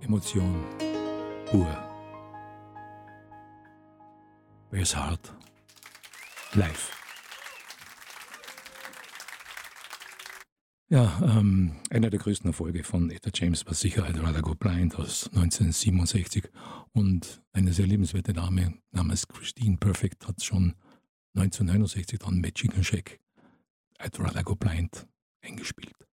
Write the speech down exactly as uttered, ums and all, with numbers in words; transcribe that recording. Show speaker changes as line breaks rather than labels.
Emotion pur. Where's Heart? Live. Ja, ähm, einer der größten Erfolge von Etta James war sicher I'd Rather Go Blind aus neunzehnhundertsiebenundsechzig und eine sehr liebenswerte Dame namens Christine Perfect hat schon neunzehnhundertneunundsechzig dann Magic and Shack I'd Rather Go Blind eingespielt.